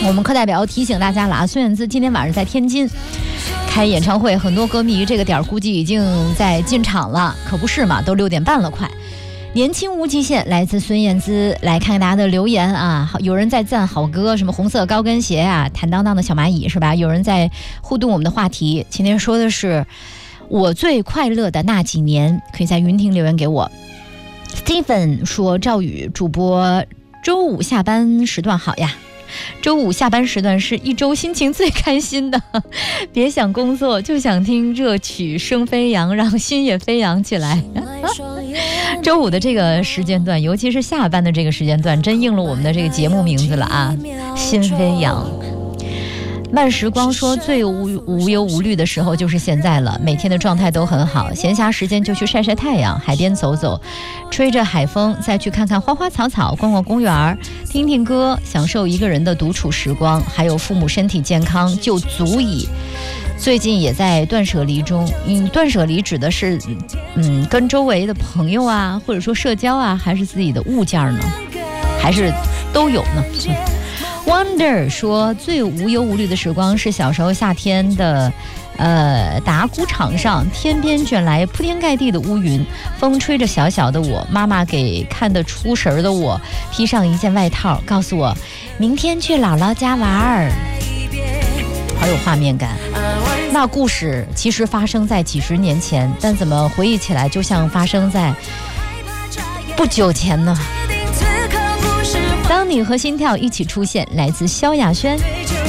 我们课代表提醒大家了啊，孙燕姿今天晚上在天津开演唱会，很多歌迷这个点估计已经在进场了，可不是嘛，都6点半了快。年轻无极限来自孙燕姿，来看看大家的留言啊。有人在赞好歌，什么红色高跟鞋啊，坦荡荡的小蚂蚁是吧？有人在互动我们的话题，今天说的是我最快乐的那几年，可以在云听留言给我。Steven 说赵宇主播周五下班时段好呀，周五下班时段是一周心情最开心的，别想工作，就想听热曲声飞扬，让心也飞扬起来。周五的这个时间段，尤其是下班的这个时间段，真应了我们的这个节目名字了啊，心飞扬。慢时光说最无忧无虑的时候就是现在了，每天的状态都很好，闲暇时间就去晒晒太阳，海边走走，吹着海风，再去看看花花草草，逛逛公园，听听歌，享受一个人的独处时光，还有父母身体健康就足以。最近也在断舍离中，断舍离指的是跟周围的朋友啊，或者说社交啊，还是自己的物件呢，还是都有呢？Wonder 说最无忧无虑的时光是小时候夏天的打谷场上，天边卷来铺天盖地的乌云，风吹着小小的我，妈妈给看得出神的我披上一件外套，告诉我明天去姥姥家玩儿，好有画面感。那故事其实发生在几十年前，但怎么回忆起来就像发生在不久前呢？当你和心跳一起出现，来自萧亚轩。